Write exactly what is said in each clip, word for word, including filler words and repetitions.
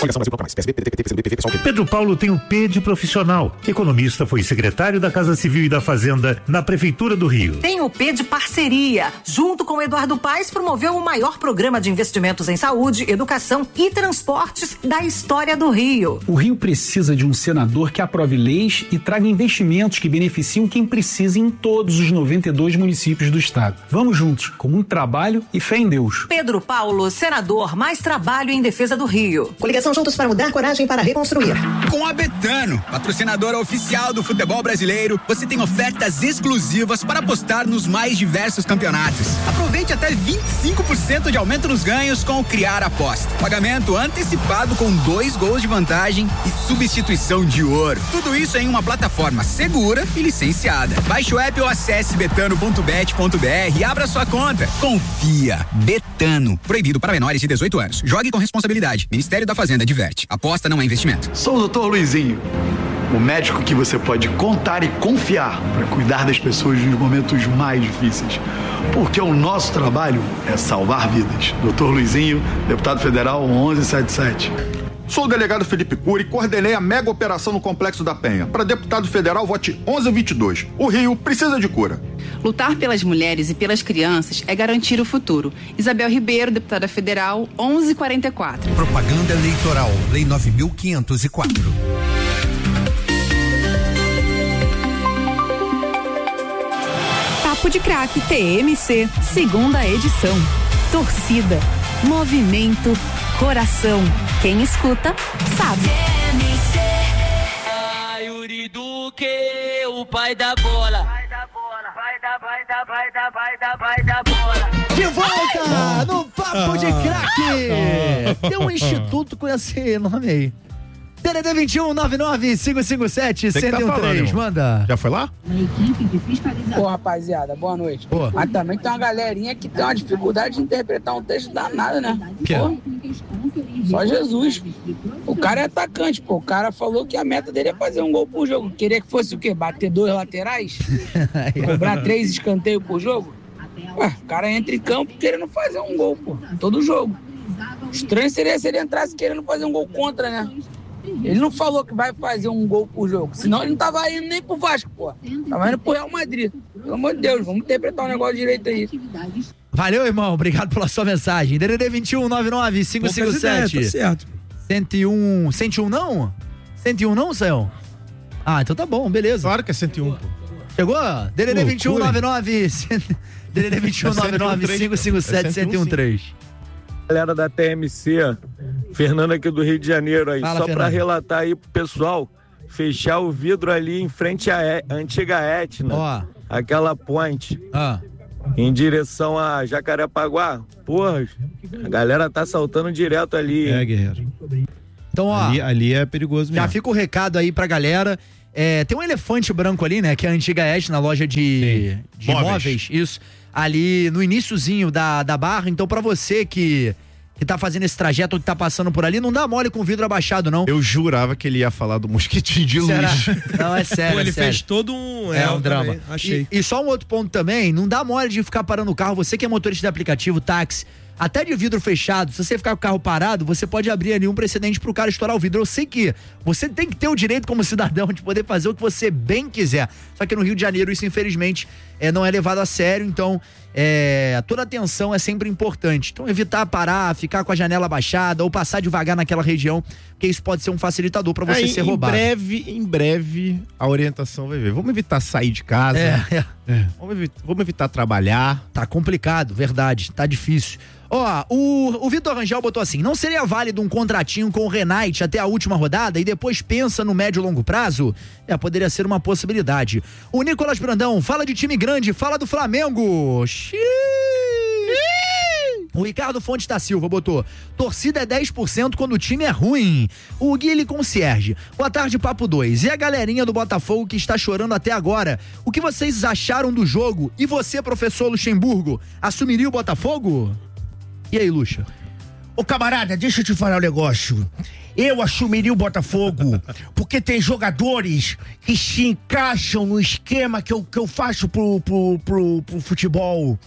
Pedro Paulo tem o P de profissional. Economista, foi secretário da Casa Civil e da Fazenda na Prefeitura do Rio. Tem o P de parceria. Junto com Eduardo Paes, promoveu o maior programa de investimentos em saúde, educação e transportes da história do Rio. O Rio precisa de um senador que aprove leis e traga investimentos que beneficiam quem precisa em todos os noventa e dois municípios do estado. Vamos juntos, com muito trabalho e fé em Deus. Pedro Paulo, senador, mais trabalho em defesa do Rio. Coligação Juntos para Mudar, coragem para reconstruir. Com a Betano, patrocinadora oficial do futebol brasileiro, você tem ofertas exclusivas para apostar nos mais diversos campeonatos. Aproveite até vinte e cinco por cento de aumento nos ganhos com o Criar Aposta. Pagamento antecipado com dois gols de vantagem e substituição de ouro. Tudo isso em uma plataforma segura e licenciada. Baixe o app ou acesse betano ponto bet ponto br e abra sua conta. Confia. Betano. Proibido para menores de dezoito anos. Jogue com responsabilidade. Ministério da Fazenda adverte. Aposta não é investimento. Sou o doutor Luizinho, o médico que você pode contar e confiar para cuidar das pessoas nos momentos mais difíceis. Porque o nosso trabalho é salvar vidas. doutor Luizinho, deputado federal onze setenta e sete. Sou o delegado Felipe Cury e coordenei a mega operação no Complexo da Penha. Para deputado federal, vote onze vinte e dois. O Rio precisa de cura. Lutar pelas mulheres e pelas crianças é garantir o futuro. Isabel Ribeiro, deputada federal, onze quarenta e quatro. Propaganda eleitoral, Lei nove mil quinhentos e quatro. Papo de Craque T M C, segunda edição. Torcida, movimento, coração. Quem escuta, sabe. T M C, ai, Yuri Duque, o pai da bola. Vai da bola, vai da, vai da, vai da, vai da, vai da bola. De volta no Papo de Craque. Tem um instituto com esse nome aí. D D D vinte e um, nove nove cinco cinco sete, cento e três, manda. Já foi lá? Pô, rapaziada, boa noite. Pô. Mas também tem uma galerinha que tem uma dificuldade de interpretar um texto danado, né? Que pô, só Jesus. O cara é atacante, pô. O cara falou que a meta dele é fazer um gol por jogo. Queria que fosse o quê? Bater dois laterais? Cobrar três escanteios por jogo? Ué, o cara entra em campo querendo fazer um gol, pô. Todo jogo. Estranho seria se ele entrasse querendo fazer um gol contra, né? Ele não falou que vai fazer um gol por jogo, senão ele não tava indo nem pro Vasco, pô. Tava indo pro Real Madrid. Pelo amor de Deus, vamos interpretar o negócio direito aí. Valeu, irmão, obrigado pela sua mensagem. D D D vinte e um, nove nove cinco cinco sete. Tá certo. cento e um, cento e um não? cento e um não, Céu? Ah, então tá bom, beleza. Claro que é cento e um, pô. Chegou? D D D vinte e um, nove nove D D D vinte e um, nove nove cinco cinco sete, cento e um três. Galera da T M C, Fernando aqui do Rio de Janeiro aí, Fala, só Fernando. pra relatar aí pro pessoal, fechar o vidro ali em frente à e- antiga Etna, Ó. aquela ponte, Ah. em direção a Jacarepaguá. Porra, a galera tá saltando direto ali. É, hein? guerreiro. Então, ó. Ali, ali é perigoso Já mesmo. fica o recado aí pra galera. É, tem um elefante branco ali, né? Que é a antiga Etna, loja de, de Móveis. imóveis. Isso. Ali no iniciozinho da, da barra. Então, pra você que, que tá fazendo esse trajeto, que tá passando por ali, não dá mole com o vidro abaixado, não. Eu jurava que ele ia falar do mosquitinho de Será? luz. Não, é sério. Pô, ele é sério. fez todo um... É eu um drama. também Achei. E, e só um outro ponto também, não dá mole de ficar parando o carro. Você que é motorista de aplicativo, táxi, até de vidro fechado, se você ficar com o carro parado, você pode abrir ali um precedente pro cara estourar o vidro. Eu sei que você tem que ter o direito como cidadão de poder fazer o que você bem quiser. Só que no Rio de Janeiro isso, infelizmente, é, não é levado a sério. Então, é, toda atenção é sempre importante. Então, evitar parar, ficar com a janela baixada ou passar devagar naquela região, porque isso pode ser um facilitador pra você Aí, ser roubado. Em breve, em breve, a orientação vai ver. Vamos evitar sair de casa. É, é. É. Vamos, evitar, vamos evitar trabalhar. Tá complicado, verdade, tá difícil. Ó, o, o Vitor Rangel botou assim: não seria válido um contratinho com o Renate até a última rodada e depois pensa no médio e longo prazo? É, poderia ser uma possibilidade. O Nicolas Brandão fala de time grande, fala do Flamengo. Xiii. O Ricardo Fontes da Silva botou: torcida é dez por cento quando o time é ruim. O Guilherme Concierge: boa tarde, Papo dois. E a galerinha do Botafogo que está chorando até agora? O que vocês acharam do jogo? E você, professor Luxemburgo, assumiria o Botafogo? E aí, Luxa? Ô camarada, deixa eu te falar um negócio. Eu assumiria o Botafogo porque tem jogadores que se encaixam no esquema que eu, que eu faço pro, pro, pro, pro futebol.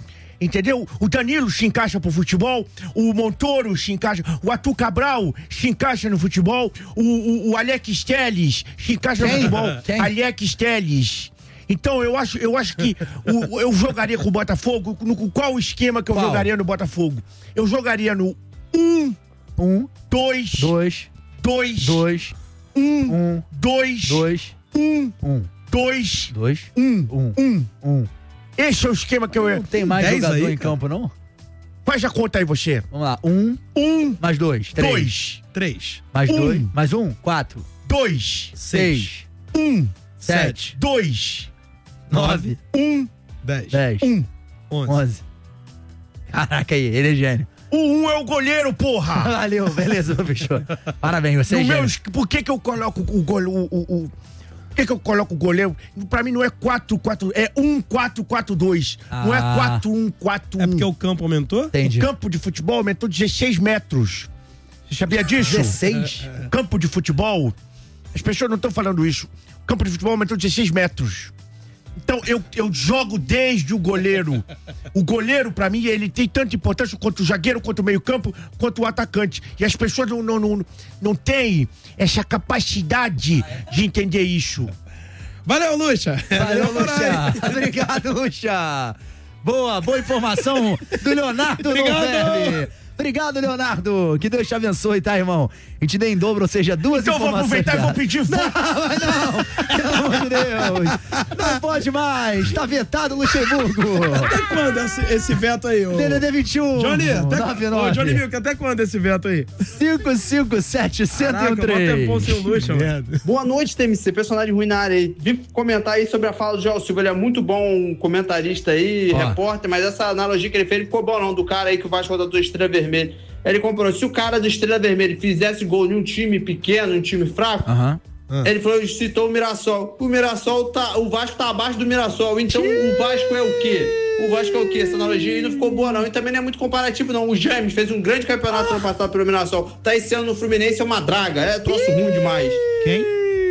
Entendeu? O Danilo se encaixa pro futebol, o Montoro se encaixa, o Arthur Cabral se encaixa no futebol, o, o, o Alex Telles se encaixa no Quem? futebol. Quem? Alex Telles. Então eu acho, eu acho que o, eu jogaria com o Botafogo. No, qual o esquema que eu Qual? jogaria no Botafogo? Eu jogaria no um, um, dois, dois, dois, dois, um, um, dois, dois, um, um, dois, dois, um, um, um. um. Esse é o esquema que eu... Não tem mais Dez jogador aí, em cara. campo, não? Faz a conta aí, você. Vamos lá. Um, um, mais dois, três. dois, três, mais um, dois, mais um, quatro, dois, seis, um, sete, dois, nove, um, dez, dez, um, onze. onze. Caraca aí, ele é gênio. O um é o goleiro, porra! Valeu, beleza, professor. Parabéns, você é No gênio. meu, por que que eu coloco o goleiro? O, o, o, por que que eu coloco o goleiro? Pra mim não é quatro quatro, é um quatro quatro dois. Não é Ah. quatro um quatro um. É porque o campo aumentou? Entendi. O campo de futebol aumentou dezesseis metros. Você sabia disso? dezesseis? Campo de futebol. As pessoas não estão falando isso. O campo de futebol aumentou dezesseis metros. Então eu, eu jogo desde o goleiro. O goleiro, pra mim, ele tem tanta importância quanto o zagueiro, quanto o meio-campo, quanto o atacante. E as pessoas não, não, não, não têm essa capacidade de entender isso. Valeu, Lucha. Valeu, Lucha. Obrigado, Lucha. Boa, boa informação do Leonardo Obrigado. Novelli. Obrigado, Leonardo. Que Deus te abençoe, tá, irmão? A gente dê em dobro, ou seja, duas Então eu vou informações. aproveitar e já. vou pedir Não, voto. mas não. Pelo amor de Deus. Não pode mais. Tá vetado, Luxemburgo. Até quando esse, esse veto aí, ô? D D D vinte e um. Johnny, até, nove ô, nove. Johnny Milk, até quando esse veto aí? cinco cinco sete, um zero Caraca, mó três. tempão sem o Lucha, mano. Boa noite, T M C, personagem ruim na área aí. Vim comentar aí sobre a fala do Joel Silva, ele é muito bom comentarista aí, Ó. repórter, mas essa analogia que ele fez não ficou bom não, do cara aí que o Vasco rodou do Estrela Vermelha. Ele comparou, se o cara do Estrela Vermelha fizesse gol em um time pequeno, um time fraco, Aham. ele falou, citou o Mirassol. O Mirassol tá, o Vasco tá abaixo do Mirassol, então o Vasco é o quê? O Vasco é o quê? Essa analogia aí não ficou boa não, e também não é muito comparativo não. O James fez um grande campeonato ano passado pelo Mirassol, tá esse ano no Fluminense, é uma draga, é troço ruim demais. Quem?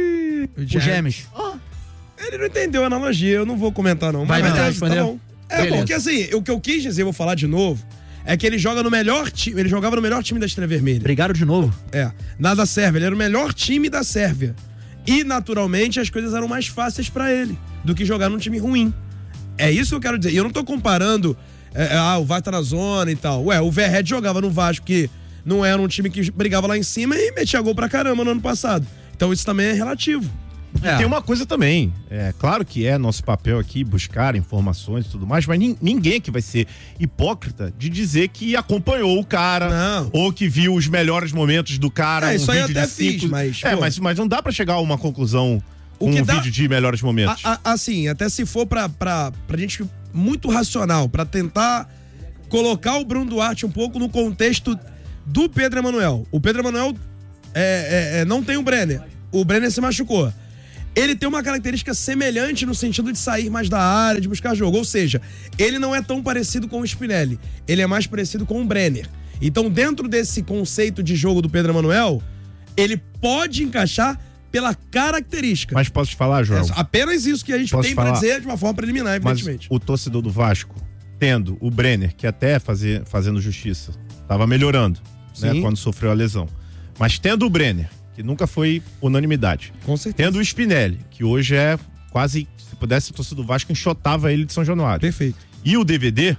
O Gêmeos. Ele não entendeu a analogia, eu não vou comentar não. Vai Mas tentar beleza, responder? tá bom. É, Beleza. porque assim, o que eu quis dizer, eu vou falar de novo, é que ele joga no melhor time, ele jogava no melhor time da Estrela Vermelha. Brigaram de novo. É, na da Sérvia, ele era o melhor time da Sérvia. E, naturalmente, as coisas eram mais fáceis pra ele do que jogar num time ruim. É isso que eu quero dizer. E eu não tô comparando, é, ah, o Vasco tá na zona e tal. Ué, o Verred jogava no Vasco, que não era um time que brigava lá em cima e metia gol pra caramba no ano passado. Então isso também é relativo. E tem uma coisa também, é claro que é nosso papel aqui buscar informações e tudo mais, mas nin- ninguém aqui vai ser hipócrita de dizer que acompanhou o cara, Não. ou que viu os melhores momentos do cara. É, um isso aí eu vídeo até de cinco- fiz, mas, É, pô. mas, mas não dá pra chegar a uma conclusão O com que um dá- vídeo de melhores momentos. A- a- assim, até se for pra, pra, pra gente muito racional, pra tentar colocar o Bruno Duarte um pouco no contexto do Pedro Emanuel. O Pedro Emanuel é, é, é, não tem o Brenner. O Brenner se machucou. Ele tem uma característica semelhante no sentido de sair mais da área, de buscar jogo. Ou seja, ele não é tão parecido com o Spinelli. Ele é mais parecido com o Brenner. Então, dentro desse conceito de jogo do Pedro Emanuel, ele pode encaixar pela característica. Mas posso te falar, João? É apenas isso que a gente Posso tem pra falar? dizer de uma forma preliminar, Mas evidentemente. o torcedor do Vasco, tendo o Brenner, que até fazer, fazendo justiça, tava melhorando, né, Sim. quando sofreu a lesão. Mas tendo o Brenner, que nunca foi unanimidade. Com certeza. Tendo o Spinelli, que hoje é quase, se pudesse, o torcedor do Vasco enxotava ele de São Januário. Perfeito. E o D V D,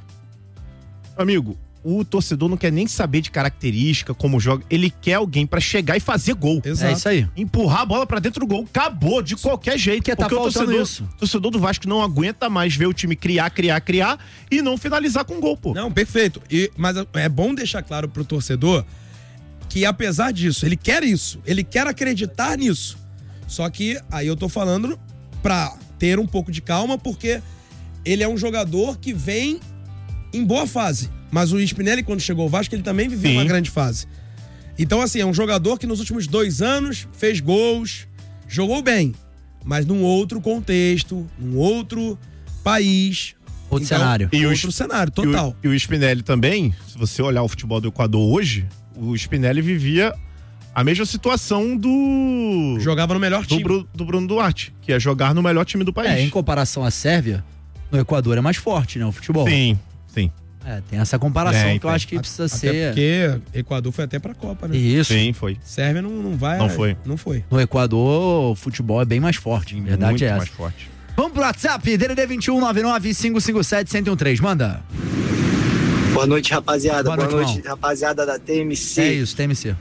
amigo, o torcedor não quer nem saber de característica, como joga. Ele quer alguém pra chegar e fazer gol. Exato. É isso aí. Empurrar a bola pra dentro do gol. Acabou, de qualquer jeito. Porque tá o faltando torcedor, isso. torcedor do Vasco não aguenta mais ver o time criar, criar, criar e não finalizar com gol, pô. Não, perfeito. E, mas é bom deixar claro pro torcedor que, apesar disso, ele quer isso. Ele quer acreditar nisso. Só que aí eu tô falando pra ter um pouco de calma, porque ele é um jogador que vem em boa fase. Mas o Spinelli, quando chegou ao Vasco, ele também viveu Sim. uma grande fase. Então, assim, é um jogador que nos últimos dois anos fez gols, jogou bem, mas num outro contexto, num outro país. Outro Então, cenário. E o outro Sp- cenário, E o- total. E o, Spinelli também, se você olhar o futebol do Equador hoje, o Spinelli vivia a mesma situação do. Jogava no melhor do, time. Bru- do Bruno Duarte, que é jogar no melhor time do país. É, em comparação à Sérvia, no Equador é mais forte, né? O futebol. Sim, sim. É, tem essa comparação Tem, que eu tem. acho que precisa Até ser. porque Equador foi até pra Copa, né? Isso. Sim, foi. Sérvia não, não vai. Não foi. Não foi. No Equador, o futebol é bem mais forte. A verdade Muito é essa. mais forte. Vamos pro WhatsApp, D D D vinte e um, nove nove, cinco cinco sete, um zero um três. Manda. Boa noite, rapaziada. Boa Boa, noite, noite, irmão. rapaziada da T M C. É isso, T M C.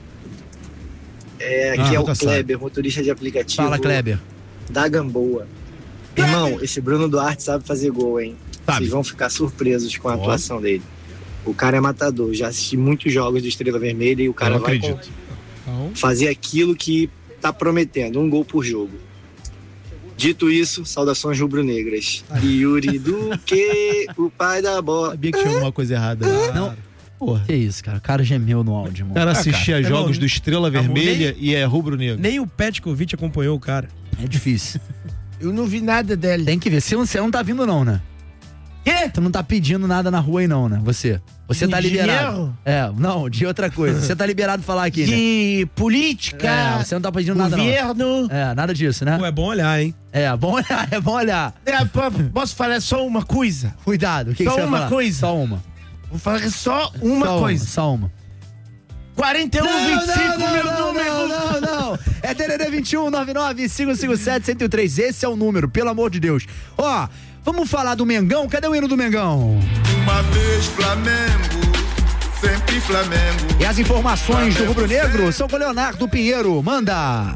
É, aqui Ah, é o nunca Kleber, motorista de aplicativo. Fala, Kleber. Da Gamboa. Irmão, esse Bruno Duarte sabe fazer gol, hein? Vocês vão ficar surpresos com a Ó. atuação dele. O cara é matador. Já assisti muitos jogos do Estrela Vermelha e o cara Eu vai acredito. com- fazer aquilo que tá prometendo, um gol por jogo. Dito isso, saudações rubro-negras. Yuri Duque, o pai da bola. Sabia que tinha alguma coisa errada. Não. Porra. Que isso, cara. O cara gemeu no áudio, mano. O cara Ah, assistia cara, jogos não, do Estrela tá bom, Vermelha e é rubro-negro. Nem o Petkovic acompanhou o cara. É difícil. Eu não vi nada dele. Tem que ver. Você não, você não tá vindo, não, né? Quê? Tu não tá pedindo nada na rua aí, não, né? Você. Você tá De liberado. dinheiro? É, não, de outra coisa. Você tá liberado de falar aqui, né? De política. É, você não tá pedindo nada, não. Governo. É, nada disso, né? Pô, é bom olhar, hein? É, bom olhar, é bom olhar. É, pô, posso falar só uma coisa? Cuidado, o que, que Só você vai uma falar? coisa. Só uma. Vou falar só uma Só coisa. Só uma. quarenta e um, vinte e cinco, meu não, número. não, não, não. É D D D vinte e um, nove nove, cinco cinco sete, um zero um três. Esse é o número, pelo amor de Deus. Ó, vamos falar do Mengão? Cadê o hino do Mengão? Uma vez Flamengo, sempre Flamengo. E as informações do Rubro Negro são com o Leonardo Pinheiro. Manda.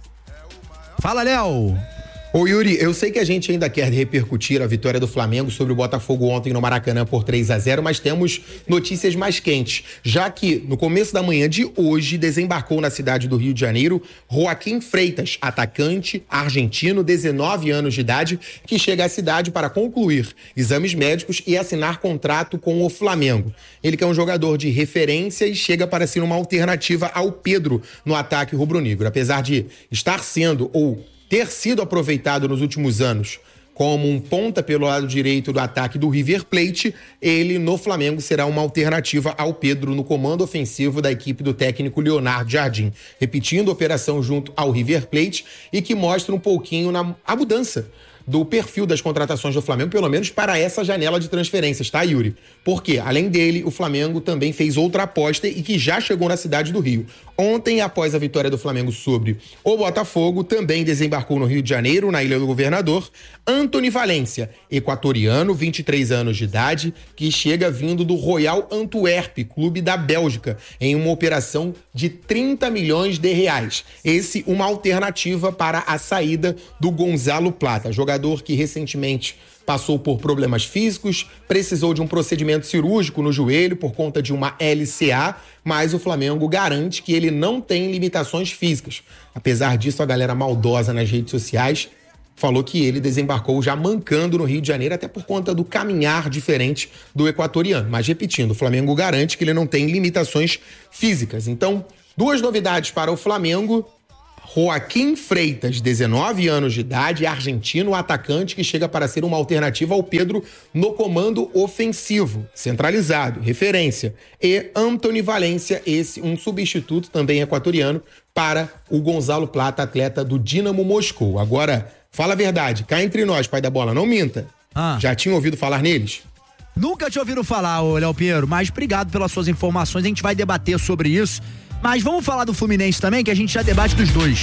Fala, Léo. Ô Yuri, eu sei que a gente ainda quer repercutir a vitória do Flamengo sobre o Botafogo ontem no Maracanã por três a zero, mas temos notícias mais quentes, já que no começo da manhã de hoje desembarcou na cidade do Rio de Janeiro Joaquim Freitas, atacante argentino, dezenove anos de idade, que chega à cidade para concluir exames médicos e assinar contrato com o Flamengo. Ele que é um jogador de referência e chega para ser uma alternativa ao Pedro no ataque rubro-negro. Apesar de estar sendo ou ter sido aproveitado nos últimos anos como um ponta pelo lado direito do ataque do River Plate, ele no Flamengo será uma alternativa ao Pedro no comando ofensivo da equipe do técnico Leonardo Jardim, repetindo a operação junto ao River Plate e que mostra um pouquinho na, a mudança do perfil das contratações do Flamengo, pelo menos para essa janela de transferências, tá, Yuri? Porque, além dele, o Flamengo também fez outra aposta e que já chegou na cidade do Rio. Ontem, após a vitória do Flamengo sobre o Botafogo, também desembarcou no Rio de Janeiro, na Ilha do Governador, Antony Valência, equatoriano, vinte e três anos de idade, que chega vindo do Royal Antwerp, clube da Bélgica, em uma operação de trinta milhões de reais. Esse, uma alternativa para a saída do Gonzalo Plata, jogador que recentemente passou por problemas físicos, precisou de um procedimento cirúrgico no joelho por conta de uma L C A, mas o Flamengo garante que ele não tem limitações físicas. Apesar disso, a galera maldosa nas redes sociais falou que ele desembarcou já mancando no Rio de Janeiro, até por conta do caminhar diferente do equatoriano. Mas repetindo, o Flamengo garante que ele não tem limitações físicas. Então, duas novidades para o Flamengo. Joaquim Freitas, dezenove anos de idade, argentino, atacante que chega para ser uma alternativa ao Pedro no comando ofensivo, centralizado, referência. E Antony Valência, esse um substituto também equatoriano para o Gonzalo Plata, atleta do Dinamo Moscou. Agora, fala a verdade, cá entre nós, pai da bola, não minta. Ah. Já tinha ouvido falar neles? Nunca te ouviram falar, ô Léo Pinheiro, mas obrigado pelas suas informações, a gente vai debater sobre isso. Mas vamos falar do Fluminense também, que a gente já debate dos dois.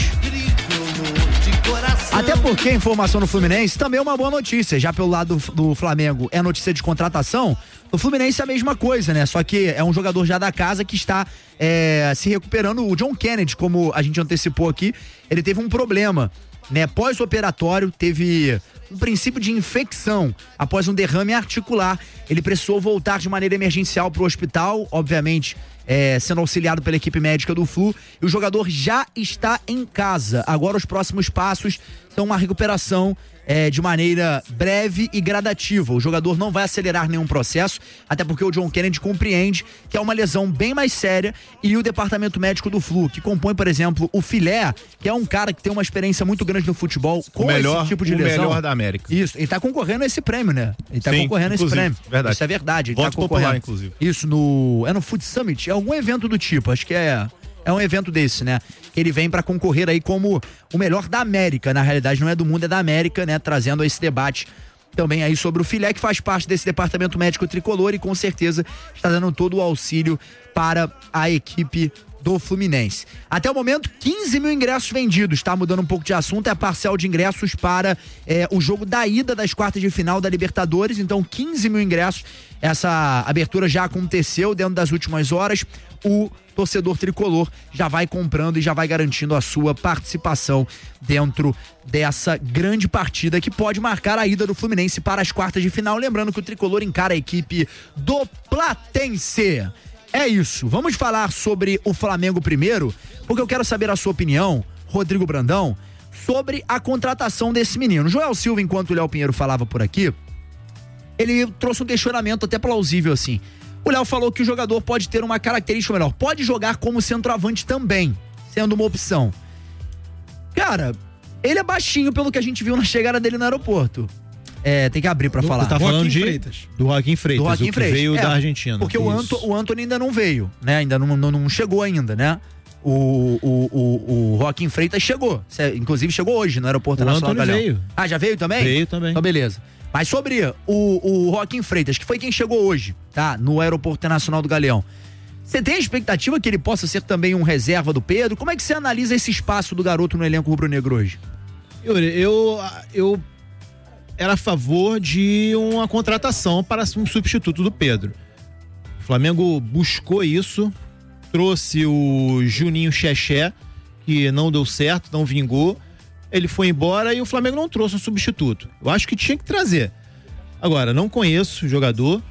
Até porque a informação do Fluminense também é uma boa notícia. Já pelo lado do, do Flamengo é notícia de contratação, no Fluminense é a mesma coisa, né? Só que é um jogador já da casa que está é, se recuperando. O John Kennedy, como a gente antecipou aqui, ele teve um problema, né? Pós-operatório, teve um princípio de infecção após um derrame articular. Ele precisou voltar de maneira emergencial para o hospital, obviamente, é, sendo auxiliado pela equipe médica do Flu, e o jogador já está em casa. Agora os próximos passos são uma recuperação é, de maneira breve e gradativa. O jogador não vai acelerar nenhum processo, até porque o John Kennedy compreende que é uma lesão bem mais séria, e o departamento médico do Flu, que compõe, por exemplo, o Filé, que é um cara que tem uma experiência muito grande no futebol com o melhor, esse tipo de o lesão. melhor da América. Isso, ele tá concorrendo a esse prêmio, né? Ele tá Sim, concorrendo a esse prêmio. Verdade. Isso é verdade. Ele Voto tá concorrendo. popular, inclusive. Isso, no. É no Food Summit, é algum evento do tipo, acho que é. É um evento desse, né? Ele vem pra concorrer aí como o melhor da América. Na realidade, não é do mundo, é da América, né? Trazendo esse debate também aí sobre o Filé, que faz parte desse departamento médico tricolor e com certeza está dando todo o auxílio para a equipe do Fluminense. Até o momento, quinze mil ingressos vendidos, tá? Mudando um pouco de assunto, é a parcial de ingressos para é, o jogo da ida das quartas de final da Libertadores, então quinze mil ingressos, essa abertura já aconteceu dentro das últimas horas, o torcedor tricolor já vai comprando e já vai garantindo a sua participação dentro dessa grande partida que pode marcar a ida do Fluminense para as quartas de final, lembrando que o tricolor encara a equipe do Platense. É isso, vamos falar sobre o Flamengo primeiro, porque eu quero saber a sua opinião, Rodrigo Brandão, sobre a contratação desse menino. Joel Silva, enquanto o Léo Pinheiro falava por aqui, ele trouxe um questionamento até plausível assim. O Léo falou que o jogador pode ter uma característica melhor, pode jogar como centroavante também, sendo uma opção. Cara, ele é baixinho pelo que a gente viu na chegada dele no aeroporto. É, tem que abrir pra do, falar. Tá falando de, Freitas. do Joaquim Freitas, do Joaquim o que Freitas. veio é, da Argentina. Porque o, Anto, o Antony ainda não veio, né? Ainda não, não, não chegou ainda, né? O, o, o, o Joaquim Freitas chegou. Inclusive chegou hoje no Aeroporto o Nacional do Galeão. Veio. Ah, já veio também? Veio também. Então beleza. Mas sobre o, o Joaquim Freitas, que foi quem chegou hoje, tá? No Aeroporto Internacional do Galeão. Você tem a expectativa que ele possa ser também um reserva do Pedro? Como é que você analisa esse espaço do garoto no elenco rubro-negro hoje? Eu, eu, eu era a favor de uma contratação para um substituto do Pedro. O Flamengo buscou isso, trouxe o Juninho Xexé, que não deu certo, não vingou. Ele foi embora e o Flamengo não trouxe um substituto. Eu acho que tinha que trazer. Agora, não conheço o jogador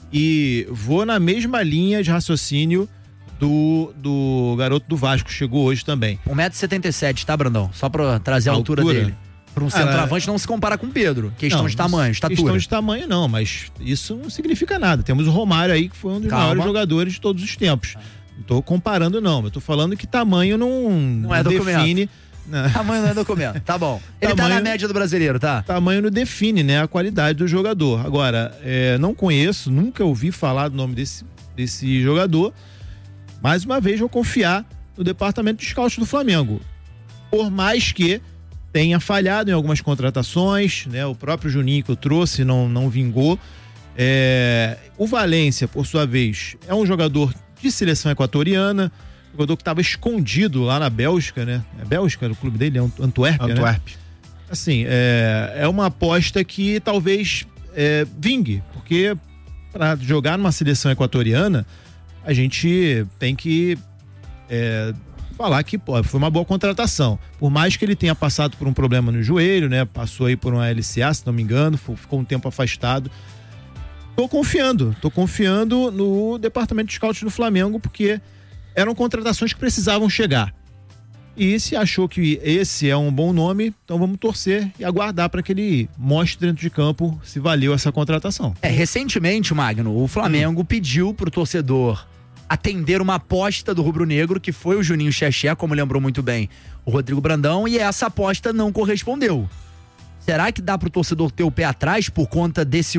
e vou na mesma linha de raciocínio do, do garoto do Vasco, chegou hoje também. um metro e setenta e sete, tá, Brandão? Só pra trazer a, a altura, altura dele. Para um centroavante não se compara com o Pedro. Questão não, de tamanho, estatura. Questão de tamanho não, mas isso não significa nada. Temos o Romário aí, que foi um dos Calma. maiores jogadores de todos os tempos. Não tô comparando não, eu tô falando que tamanho não, não é define... Não. Tamanho não é documento, tá bom. Ele tamanho, tá na média do brasileiro, tá? Tamanho não define, né, a qualidade do jogador. Agora, é, não conheço, nunca ouvi falar do nome desse, desse jogador. Mais uma vez, vou confiar no departamento de scouts do Flamengo. Por mais que tenha falhado em algumas contratações, né, o próprio Juninho que eu trouxe não, não vingou. É, o Valência, por sua vez, é um jogador de seleção equatoriana, jogador que estava escondido lá na Bélgica, né? É Bélgica, o clube dele é Antuérpia, Antuérpia. né? Assim, é, é uma aposta que talvez é, vingue, porque para jogar numa seleção equatoriana, a gente tem que é, falar que pô, foi uma boa contratação. Por mais que ele tenha passado por um problema no joelho, né? Passou aí por uma L C A, se não me engano, ficou um tempo afastado. Tô confiando, tô confiando no departamento de scouts do Flamengo, porque eram contratações que precisavam chegar. E se achou que esse é um bom nome, então vamos torcer e aguardar para que ele mostre dentro de campo se valeu essa contratação. É, recentemente, Magno, o Flamengo hum. pediu pro torcedor atender uma aposta do rubro-negro, que foi o Juninho Xexé, como lembrou muito bem o Rodrigo Brandão, e essa aposta não correspondeu. Será que dá pro torcedor ter o pé atrás por conta desse